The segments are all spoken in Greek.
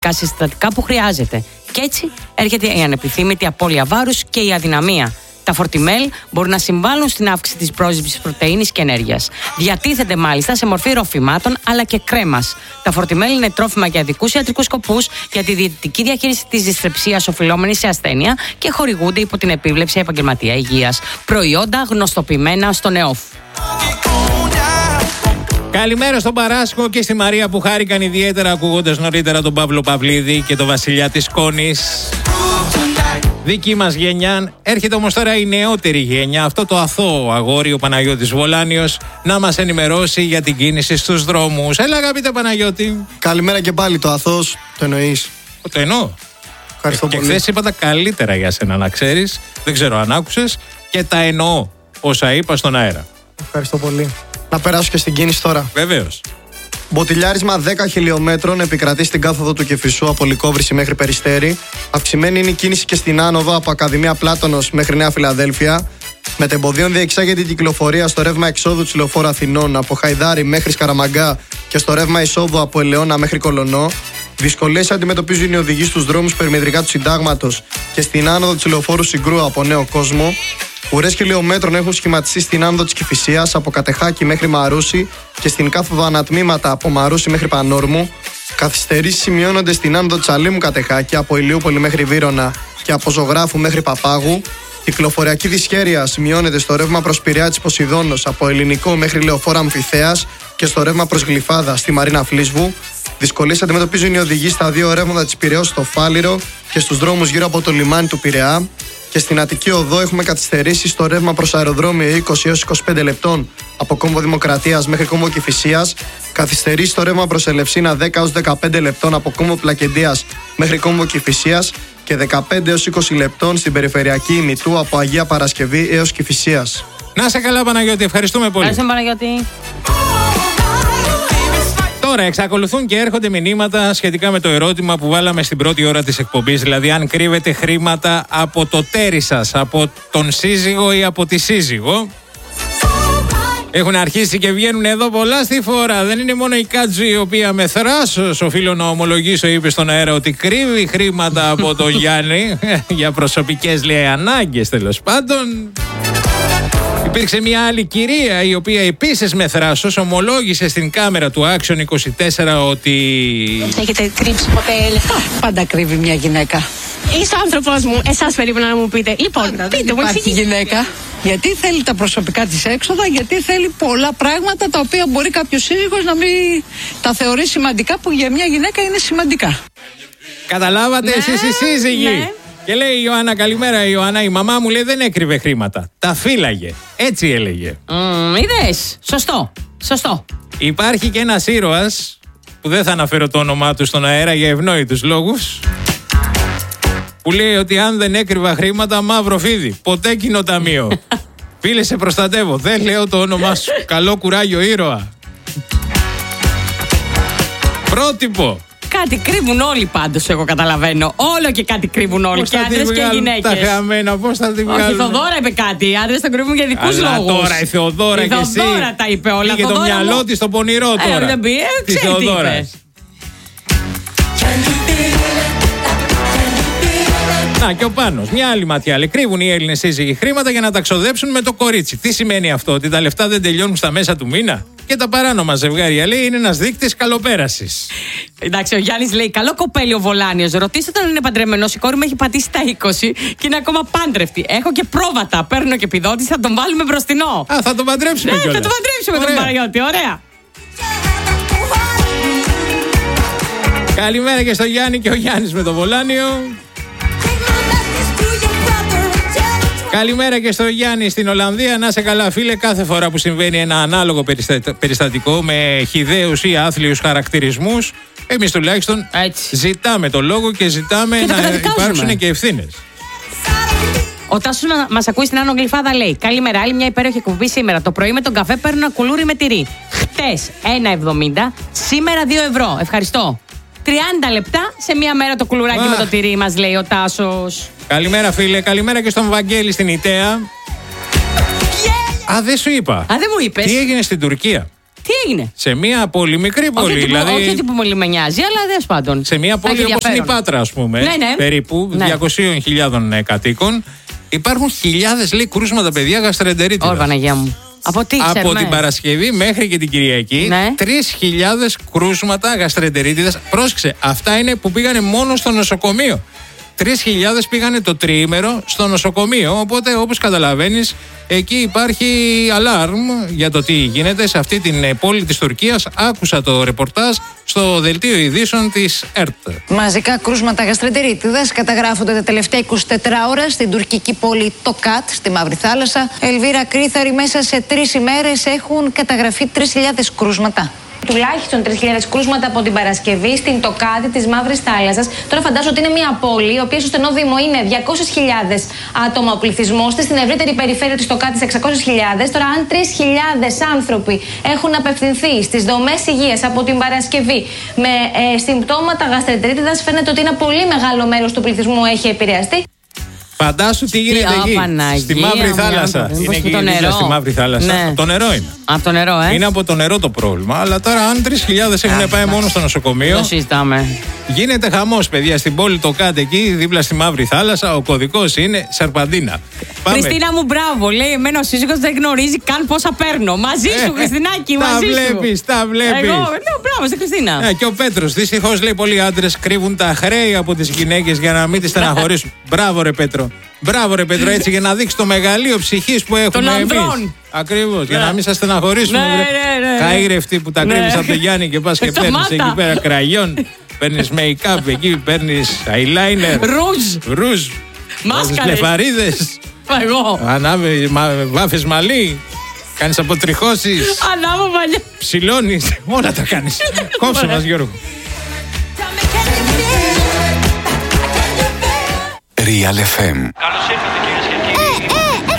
συστατικά που χρειάζεται. Και έτσι έρχεται η ανεπιθύμητη απώλεια βάρους και η αδυναμία. Τα φορτιμέλ μπορούν να συμβάλλουν στην αύξηση της πρόσληψης πρωτεΐνης και ενέργειας. Διατίθεται μάλιστα σε μορφή ροφημάτων αλλά και κρέμας. Τα φορτιμέλ είναι τρόφιμα για ειδικούς ιατρικούς σκοπούς, για τη διαιτητική διαχείριση της δυσθρεψίας οφειλόμενης σε ασθένεια και χορηγούνται υπό την επίβλεψη επαγγελματία υγείας. Προϊόντα γνωστοποιημένα στο ΝΕΟΦ. Καλημέρα στον Παράσκο και στη Μαρία που χάρηκαν ιδιαίτερα ακούγοντας νωρίτερα τον Παύλο Παυλίδη και τον Βασιλιά της Σκόνης. Δική μας γενιά. Έρχεται όμως τώρα η νεότερη γενιά, αυτό το αθώο αγόρι, ο Παναγιώτης Βολάνιος, να μας ενημερώσει για την κίνηση στους δρόμους. Έλα αγαπητέ Παναγιώτη. Καλημέρα και πάλι, το αθώος το εννοείς? Το εννοώ. Ευχαριστώ πολύ. Και χθες είπα τα καλύτερα για σένα να ξέρεις, δεν ξέρω αν άκουσες, και τα εννοώ όσα είπα στον αέρα. Ευχαριστώ πολύ. Να περάσω και στην κίνηση τώρα. Βεβαίως. Μποτιλιάρισμα 10 χιλιόμετρων επικρατεί στην κάθοδο του Κηφισού από Λυκόβρηση μέχρι Περιστέρι. Αυξημένη είναι η κίνηση και στην άνοδο από Ακαδημία Πλάτωνος μέχρι Νέα Φιλαδέλφια. Μετεμποδίων διεξάγεται η κυκλοφορία στο ρεύμα εξόδου της Λεωφόρου Αθηνών από Χαϊδάρι μέχρι Σκαραμαγκά και στο ρεύμα εισόδου από Ελαιώνα μέχρι Κολονό. Δυσκολίες αντιμετωπίζουν οι οδηγοί στους δρόμους περιμετρικά του Συντάγματος και στην άνοδο της Λεωφόρου Συγκρού από Νέο Κόσμο. Ουρές χιλιόμετρων έχουν σχηματιστεί στην άνοδο της Κηφισίας από Κατεχάκη μέχρι Μαρούσι και στην κάθοδο ανατμήματα από Μαρούσι μέχρι Πανόρμου. Καθυστερήσεις σημειώνονται στην άνοδο της Αλήμου Κατεχάκη από Ηλιούπολη μέχρι Βύρωνα και από Ζωγράφου μέχρι Παπάγου. Κυκλοφοριακή δυσχέρεια σημειώνεται στο ρεύμα προς Πειραιά της Ποσειδώνος από Ελληνικό μέχρι Λεωφόρο Αμφιθέας και στο ρεύμα προς Γλυφάδα στη Μαρίνα Φλίσβου. Δυσκολίες αντιμετωπίζουν οι οδηγοί στα δύο ρεύματα της Πειραιώς στο Φάληρο και στους δρόμους γύρω από το λιμάνι του Πειραιά. Και στην Αττική Οδό έχουμε καθυστερήσει στο ρεύμα προς αεροδρόμιο 20 έως 25 λεπτών από Κόμβο Δημοκρατίας μέχρι Κόμβο Κηφισίας. Καθυστερήσει στο ρεύμα προς Ελευσίνα 10 έως 15 λεπτών από Κόμβο Πλακεντίας μέχρι Κόμβο Κηφισίας και 15 έως 20 λεπτών στην περιφερειακή ημιτού από Αγία Παρασκευή έως Κηφισίας. Να σε καλά Παναγιώτη, ευχαριστούμε πολύ. Ευχαριστούμε Παναγιώτη. Τώρα εξακολουθούν και έρχονται μηνύματα σχετικά με το ερώτημα που βάλαμε στην πρώτη ώρα της εκπομπής, δηλαδή αν κρύβετε χρήματα από το τέρι σας, από τον σύζυγο ή από τη σύζυγο. Έχουν αρχίσει και βγαίνουν εδώ πολλά στη φορά. Δεν είναι μόνο η Κάτζου η οποία με θράσος, οφείλω να ομολογήσω, είπε στον αέρα ότι κρύβει χρήματα από τον Γιάννη για προσωπικές, λέει, ανάγκες τέλος πάντων. Υπήρξε μια άλλη κυρία η οποία επίσης με θράσος ομολόγησε στην κάμερα του Action 24 ότι... Έχετε κρύψει ποτέ λεφτά? Πάντα κρύβει μια γυναίκα. Είσαι ο άνθρωπός μου, εσάς περίμενα να μου πείτε. Λοιπόν, πείτε μου, υπάρχει γυναίκα. Γιατί θέλει τα προσωπικά της έξοδα, γιατί θέλει πολλά πράγματα τα οποία μπορεί κάποιος σύζυγος να μην τα θεωρεί σημαντικά, που για μια γυναίκα είναι σημαντικά. Καταλάβατε, Ναι, εσείς οι σύζυγοι. ναι. Και λέει η Ιωάννα, καλημέρα Ιωάννα, η μαμά μου λέει δεν έκρυβε χρήματα. Τα φύλαγε. Έτσι έλεγε. Είδες. Σωστό. Υπάρχει και ένας ήρωας που δεν θα αναφέρω το όνομά του στον αέρα για ευνόητους λόγους, που λέει ότι αν δεν έκρυβα χρήματα, μαύρο φίδι. Ποτέ κοινοταμείο. Φίλε, σε προστατεύω. Δεν λέω το όνομά σου. Καλό κουράγιο, ήρωα. Πρότυπο. Κάτι κρύβουν όλοι πάντως, εγώ καταλαβαίνω. Όλο και κάτι κρύβουν όλοι, και άντρες και γυναίκες. Τα χαμένα, πώς θα τη βγάλουν? Όχι, η Θοδώρα είπε κάτι. Οι άντρες τα κρύβουν για δικούς λόγους. Τώρα η Θεοδόρα και εσύ. Η Θοδώρα τα είπε όλα. Πήγε το μυαλό της στο πονηρό τώρα. Δεν πει, Της ξέρει τι Θεοδόρας. είπε. Να και ο Πάνος, μια άλλη ματιά. Λέει, κρύβουν οι Έλληνες σύζυγοι χρήματα για να τα ξοδέψουν με το κορίτσι. Τι σημαίνει αυτό, ότι τα λεφτά δεν τελειώνουν στα μέσα του μήνα? Και τα παράνομα ζευγάρια, λέει, είναι ένας δείκτης καλοπέρασης. Εντάξει, ο Γιάννης λέει: καλό κοπέλι ο Βολάνιος. Ρωτήστε τον αν είναι παντρεμένος. Η κόρη μου έχει πατήσει τα 20 και είναι ακόμα πάντρευτη. Έχω και πρόβατα. Παίρνω και επιδότηση. Θα τον βάλουμε μπροστινό. Α, θα τον παντρέψουμε κιόλας. Θα τον παντρέψουμε τον Παναγιώτη. Ωραία. Καλημέρα και στο Γιάννη και ο Γιάννης με το Βολάνιο. Καλημέρα και στο Γιάννη στην Ολλανδία. Να σε καλά, φίλε. Κάθε φορά που συμβαίνει ένα ανάλογο περιστατικό με χυδαίους ή άθλιους χαρακτηρισμούς, εμείς τουλάχιστον ζητάμε το λόγο και ζητάμε και να υπάρξουν και ευθύνες. Ο Τάσος μας ακούει στην Άνω Γλυφάδα, λέει: καλημέρα, άλλη μια υπέροχη εκπομπή σήμερα. Το πρωί με τον καφέ παίρνω ένα κουλούρι με τυρί. Χτες 1,70, σήμερα 2 ευρώ. Ευχαριστώ. 30 λεπτά σε μία μέρα το κουλουράκι με το τυρί μας, λέει ο Τάσος. Καλημέρα, φίλε. Καλημέρα και στον Βαγγέλη στην Ιταία. Α, δεν σου είπα. Α, δεν μου είπες. Τι έγινε στην Τουρκία? Τι έγινε? Σε μια πολύ μικρή πόλη. Όχι, δηλαδή, όχι ότι πολύ με νοιάζει, αλλά τέλος πάντων. Σε μια πόλη όπως είναι η Πάτρα, ας πούμε. Ναι. Περίπου 200.000 κατοίκων. Υπάρχουν χιλιάδες, λέει, κρούσματα, παιδιά, γαστρεντερίτιδας. Ω, Παναγία μου. Από τι ξέρουμε? Από την Παρασκευή μέχρι και την Κυριακή, 3.000 κρούσματα γαστρεντερίτιδας. Πρόσεξε, αυτά είναι που πήγανε μόνο στο νοσοκομείο. 3.000 πήγανε το τριήμερο στο νοσοκομείο. Οπότε, όπως καταλαβαίνεις, εκεί υπάρχει αλάρμ για το τι γίνεται σε αυτή την πόλη της Τουρκίας. Άκουσα το ρεπορτάζ στο δελτίο ειδήσεων της ΕΡΤ. Μαζικά κρούσματα γαστρεντερίτιδας καταγράφονται τα τελευταία 24 ώρα στην τουρκική πόλη Τοκάτ, στη Μαύρη Θάλασσα. Ελβίρα Κρύθαρη, μέσα σε 3 ημέρες έχουν καταγραφεί 3.000 κρούσματα. Τουλάχιστον 3.000 κρούσματα από την Παρασκευή στην Τοκάτη της Μαύρης Θάλασσας. Τώρα φαντάζομαι ότι είναι μια πόλη, η οποία στο στενό Δήμο είναι 200.000 άτομα ο πληθυσμός της, στην ευρύτερη περιφέρεια της Τοκάτης 600.000. Τώρα, αν 3.000 άνθρωποι έχουν απευθυνθεί στις δομές υγείας από την Παρασκευή με συμπτώματα γαστρεντερίτιδας, φαίνεται ότι ένα πολύ μεγάλο μέρος του πληθυσμού έχει επηρεαστεί. Φαντάσου τι γίνεται εκεί, στη Μαύρη Θάλασσα. Είναι εκεί στη Μαύρη Θάλασσα. Ναι. Το νερό είναι. Από το νερό, Είναι από το νερό το πρόβλημα. Αλλά τώρα, αν 3.000 έχουν πάει μόνο στο νοσοκομείο. Το συζητάμε. Γίνεται χαμός, παιδιά, στην πόλη Τοκάτ, εκεί δίπλα στη Μαύρη Θάλασσα. Ο κωδικός είναι Σερπαντίνα. Χριστίνα μου, μπράβο. Λέει, εμένα ο σύζυγος δεν γνωρίζει καν πόσα παίρνω. Μαζί σου, Χριστινάκη, μαζί σου. Τα βλέπεις. Εγώ, ναι, μπράβο στη Χριστίνα. Και ο Πέτρος, δυστυχώς, λέει, πολλοί άντρες κρύβουν τα χρέη από τις γυναίκες για να μην τις στεναχωρήσουν. Μπράβο, ρε Πέτρο. Μπράβο, ρε Πέτρο, έτσι για να δείξει το μεγαλείο ψυχής που έχουμε εμείς. Ακριβώς, για να μην σας στεναχωρήσουμε. Καήρευτοι που τα κρύβεις από τον Γιάννη και πας και παίρνεις εκεί πέρα κραγιόν. Παίρνεις make-up εκεί, παίρνεις eyeliner. Ρουζ. Μάσκα. Λεφαρίδες. Εγώ. Βάφες μαλλί. Κάνεις αποτριχώσεις. Ανάβω μαλλιά. Ψηλώνεις. Όλα τα κάνεις. Κόψε μας, Γιώργο. Real FM. Καλώς ήρθατε, κυρίες και κύριοι.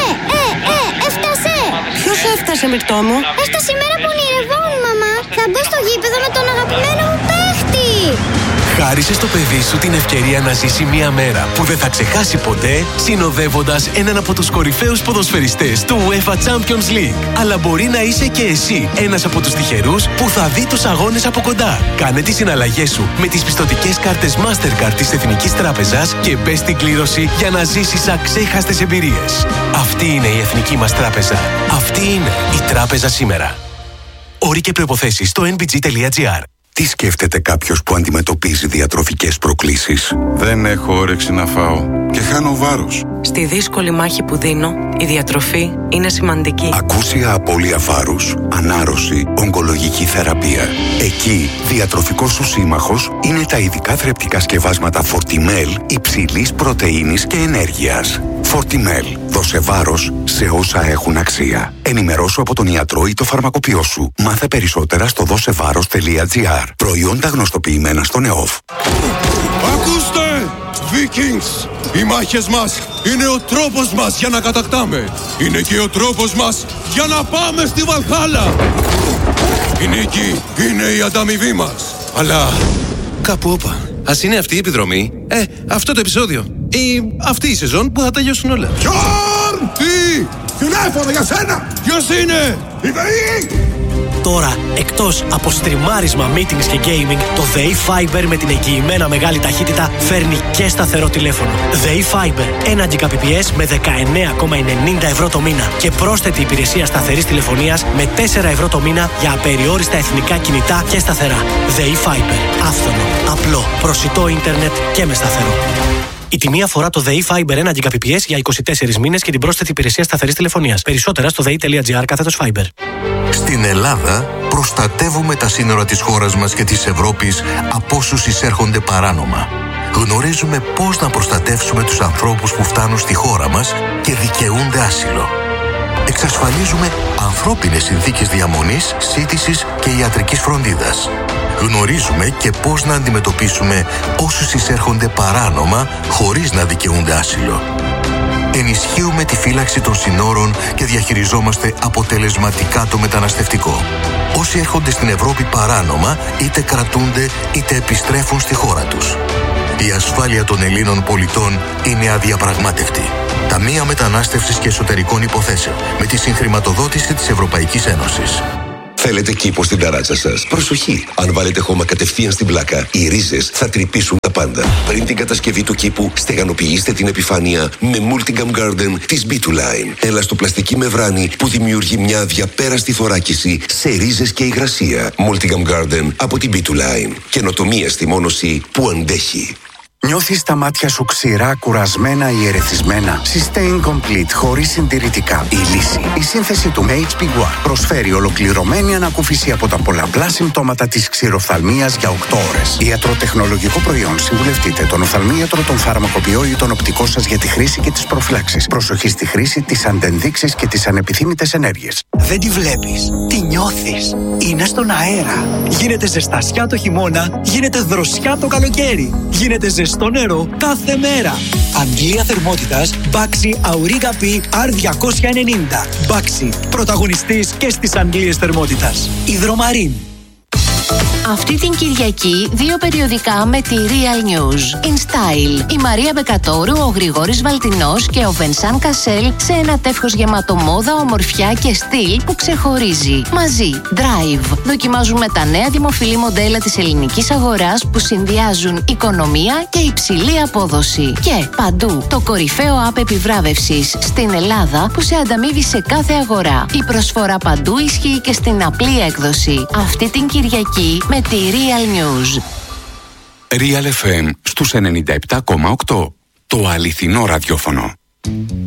Έφτασε! Ποιος έφτασε, Μυρτώ μου? Έφτασε η μέρα που ονειρευόμουν, μαμά. Θα μπω στο γήπεδο με τον αγαπημένο μου παίχτη. Χάρισε στο παιδί σου την ευκαιρία να ζήσει μια μέρα που δεν θα ξεχάσει ποτέ, συνοδεύοντας έναν από τους κορυφαίους ποδοσφαιριστές του UEFA Champions League. Αλλά μπορεί να είσαι και εσύ ένας από τους τυχερούς που θα δει τους αγώνες από κοντά. Κάνε τις συναλλαγές σου με τις πιστωτικές κάρτες Mastercard της Εθνικής Τράπεζας και μπες στην κλήρωση για να ζήσεις αξέχαστες εμπειρίες. Αυτή είναι η Εθνική μας Τράπεζα. Αυτή είναι η Τράπεζα σήμερα. Όροι και προϋποθέσεις στο nbg.gr. Τι σκέφτεται κάποιος που αντιμετωπίζει διατροφικές προκλήσεις? Δεν έχω όρεξη να φάω και χάνω βάρος. Στη δύσκολη μάχη που δίνω, η διατροφή είναι σημαντική. Ακούσια απώλεια βάρους, ανάρρωση, ογκολογική θεραπεία. Εκεί, διατροφικός σου σύμμαχος είναι τα ειδικά θρεπτικά σκευάσματα Fortimel υψηλής πρωτεΐνης και ενέργειας. Fortimel. Δώσε βάρος σε όσα έχουν αξία. Ενημερώσου από τον ιατρό ή το φαρμακοποιό σου. Μάθε περισσότερα στο δώσεβάρος.gr. Προϊόντα γνωστοποιημένα στον ΕΟΦ. Ακούστε! Vikings! Οι μάχες μας είναι ο τρόπος μας για να κατακτάμε. Είναι και ο τρόπος μας για να πάμε στη Βαλχάλα. Η νίκη είναι η ανταμοιβή μας. Αλλά κάπου όπα. Ας είναι αυτή η επιδρομή, αυτό το επεισόδιο ή αυτή η σεζόν που θα τελειώσουν όλα. Γιόρν! Τι! Τηλέφωνο για σένα! Ποιος είναι? Η ΔΕΗ! Τώρα, εκτός από στριμάρισμα, meetings και gaming, το ΔΕΗ Fiber με την εγγυημένα μεγάλη ταχύτητα φέρνει και σταθερό τηλέφωνο. ΔΕΗ Fiber, 1 Gbps με 19,90 ευρώ το μήνα και πρόσθετη υπηρεσία σταθερής τηλεφωνίας με 4 ευρώ το μήνα για απεριόριστα εθνικά κινητά και σταθερά. ΔΕΗ Fiber, άφθονο, απλό, προσιτό ίντερνετ και με σταθερό. Η τιμή αφορά το ΔΕΗ Fiber 1 Gbps για 24 μήνες και την πρόσθετη υπηρεσία σταθερής τηλεφωνίας. Περισσότερα στο dei.gr/Fiber. Στην Ελλάδα προστατεύουμε τα σύνορα της χώρας μας και της Ευρώπης από όσους εισέρχονται παράνομα. Γνωρίζουμε πώς να προστατεύσουμε τους ανθρώπους που φτάνουν στη χώρα μας και δικαιούνται άσυλο. Εξασφαλίζουμε ανθρώπινες συνθήκες διαμονής, σύντησης και ιατρικής φροντίδας. Γνωρίζουμε και πώς να αντιμετωπίσουμε όσους εισέρχονται παράνομα χωρίς να δικαιούνται άσυλο. Ενισχύουμε τη φύλαξη των συνόρων και διαχειριζόμαστε αποτελεσματικά το μεταναστευτικό. Όσοι έρχονται στην Ευρώπη παράνομα, είτε κρατούνται είτε επιστρέφουν στη χώρα τους. Η ασφάλεια των Ελλήνων πολιτών είναι αδιαπραγμάτευτη. Ταμεία Μετανάστευσης και Εσωτερικών Υποθέσεων, με τη συγχρηματοδότηση της Ευρωπαϊκής Ένωσης. Θέλετε κήπο στην ταράτσα σας? Προσοχή! Αν βάλετε χώμα κατευθείαν στην πλάκα, οι ρίζες θα τρυπήσουν τα πάντα. Πριν την κατασκευή του κήπου, στεγανοποιήστε την επιφάνεια με Multigam Garden της B2Line. Ελαστοπλαστική μεμβράνη που δημιουργεί μια αδιαπέραστη θωράκιση σε ρίζες και υγρασία. Multigam Garden από την B2Line. Καινοτομία στη μόνωση που αντέχει. Νιώθεις τα μάτια σου ξηρά, κουρασμένα ή ερεθισμένα? Sustain Complete χωρίς συντηρητικά. Η λύση. Η σύνθεση του HP One προσφέρει ολοκληρωμένη ανακούφιση από τα πολλαπλά συμπτώματα της ξηροφθαλμίας για 8 ώρες. Ιατροτεχνολογικό προϊόν. Συμβουλευτείτε τον οφθαλμίατρο, τον φαρμακοποιό ή τον οπτικό σας για τη χρήση και τις προφυλάξεις. Προσοχή στη χρήση, τις αντενδείξεις και τις ανεπιθύμητες ενέργειες. Δεν τη βλέπεις, τη νιώθεις. Είναι στον αέρα. Γίνεται ζεστασιά το χειμώνα, γίνεται δροσιά το καλοκαίρι. Γίνεται ζεστό νερό κάθε μέρα. Αντλία θερμότητας Baxi Auriga P R290. Baxi, πρωταγωνιστής και στις αντλίες θερμότητας. Υδρομαρίν. Αυτή την Κυριακή 2 περιοδικά με τη Real News. In Style. Η Μαρία Μπεκατόρου, ο Γρηγόρης Βαλτινός και ο Βενσάν Κασέλ σε ένα τεύχος γεμάτο μόδα, ομορφιά και στυλ που ξεχωρίζει. Μαζί. Drive. Δοκιμάζουμε τα νέα δημοφιλή μοντέλα της ελληνικής αγοράς που συνδυάζουν οικονομία και υψηλή απόδοση. Και παντού. Το κορυφαίο app επιβράβευσης στην Ελλάδα που σε ανταμείβει σε κάθε αγορά. Η προσφορά παντού ισχύει και στην απλή έκδοση. Αυτή την Κυριακή με τη Real News. Real FM στους 97,8. Το αληθινό ραδιόφωνο.